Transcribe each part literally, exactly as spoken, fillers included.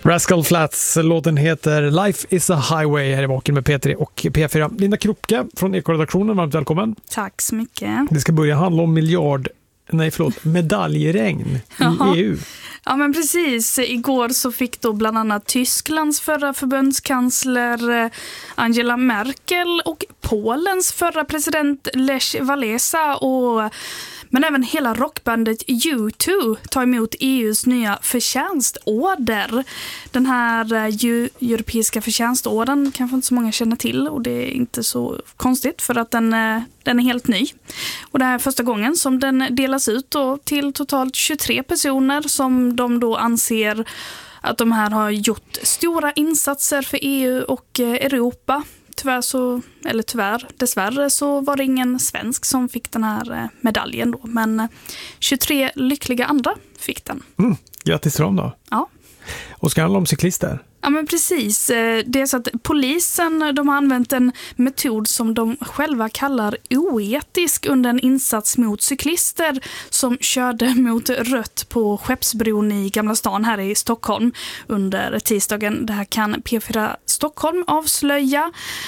Rascal Flatts, låten heter Life is a Highway, här i Vaken med P tre och P fyra. Linda Kropke från Ekoredaktionen, varmt välkommen. Tack så mycket. Det ska börja handla om miljard, nej förlåt, medaljregn i E U. Ja men precis, igår så fick då bland annat Tysklands förra förbundskansler Angela Merkel och Polens förra president Lech Walesa och men även hela rockbandet U två tar emot E U:s nya förtjänstorden. Den här uh, europeiska förtjänstorden kanske inte så många känner till och det är inte så konstigt för att den, uh, den är helt ny. Och det här är första gången som den delas ut då till totalt tjugotre personer som de då anser att de här har gjort stora insatser för E U och uh, Europa. Tyvärr så, eller tyvärr, dessvärre så var det ingen svensk som fick den här medaljen då. Men tjugotre lyckliga andra fick den. Mm, grattis till dem då. Ja. Och ska handla om cyklister? Ja men precis. Det är så att polisen de har använt en metod som de själva kallar oetisk under en insats mot cyklister som körde mot rött på Skeppsbron i Gamla stan här i Stockholm under tisdagen. Det här kan P fyra Stockholm avslöja.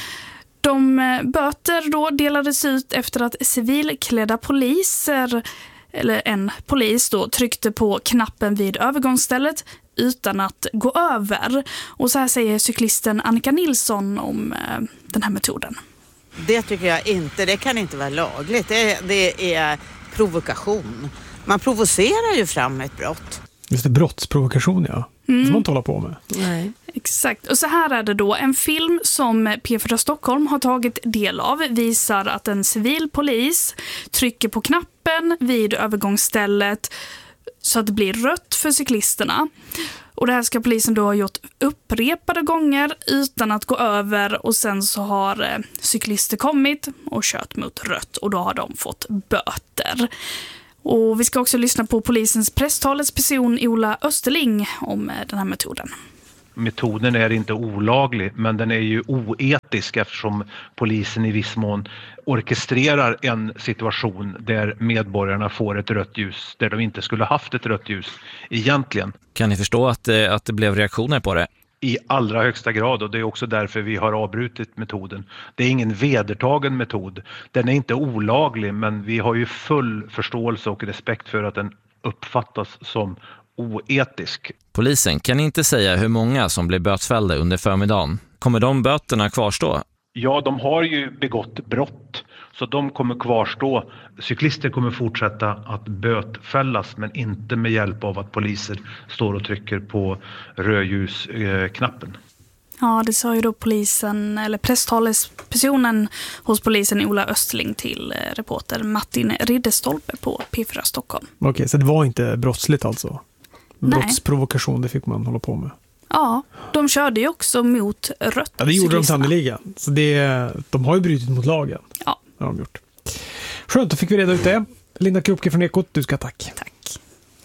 De böter då delades ut efter att civilklädda poliser eller en polis då tryckte på knappen vid övergångsstället utan att gå över. Och så här säger cyklisten Annika Nilsson om eh, den här metoden. Det tycker jag inte, det kan inte vara lagligt. Det, det är provokation. Man provocerar ju fram ett brott. Just det, brottsprovokation ja. Mm. Det får man inte hålla på med. Nej. Exakt. Och så här är det då. En film som P fyra Stockholm har tagit del av visar att en civil polis trycker på knappen vid övergångsstället så att det blir rött för cyklisterna. Och det här ska polisen då ha gjort upprepade gånger utan att gå över och sen så har eh, cyklister kommit och kört mot rött och då har de fått böter. Och vi ska också lyssna på polisens presstalesperson Ola Österling om eh, den här metoden. Metoden är inte olaglig men den är ju oetisk eftersom polisen i viss mån orkestrerar en situation där medborgarna får ett rött ljus där de inte skulle haft ett rött ljus egentligen. Kan ni förstå att det, att det blev reaktioner på det? I allra högsta grad och det är också därför vi har avbrutit metoden. Det är ingen vedertagen metod. Den är inte olaglig men vi har ju full förståelse och respekt för att den uppfattas som oetisk. Polisen kan inte säga hur många som blev bötfällda under förmiddagen. Kommer de böterna kvarstå? Ja, de har ju begått brott så de kommer kvarstå. Cyklister kommer fortsätta att bötfällas men inte med hjälp av att poliser står och trycker på rödljusknappen. Ja, det sa ju då polisen, eller presstalespersonen hos polisen Ola Östling till reporter Martin Ridderstolpe på P fyra Stockholm. Okej, så det var inte brottsligt alltså? Brottsprovokation, det fick man hålla på med. Ja, de körde ju också mot rött. Ja, det gjorde de sannoliken. Så det, de har ju brutit mot lagen. Ja. Det har de gjort. Skönt, då fick vi reda ut det. Linda Kropke från Ekot, du ska tack. Tack.